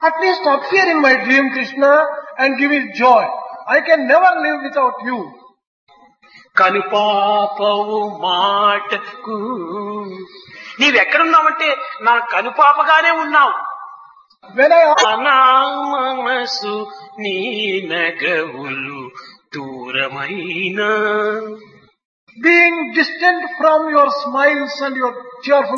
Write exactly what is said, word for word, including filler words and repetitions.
At least appear in my dream, Krishna, and give me joy. I can never live without you. కనుపాపవు మాటకు నీవెక్కడున్నావంటే నా కనుపాపగానే ఉన్నావు. When I ask, నా మనసు నీ నగవులు దూరమైన being distant from your smiles and your cheerful